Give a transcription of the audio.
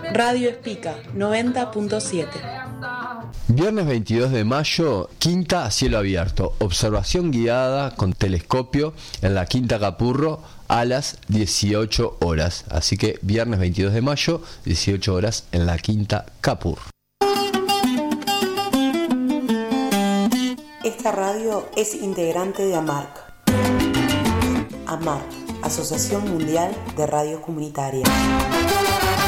Radio Espica 90.7. Viernes 22 de mayo, quinta a cielo abierto, observación guiada con telescopio en la Quinta Capurro a las 18 horas. Así que viernes 22 de mayo, 18 horas en la Quinta Capurro. Esta radio es integrante de AMARC. AMARC, Asociación Mundial de Radios Comunitarias.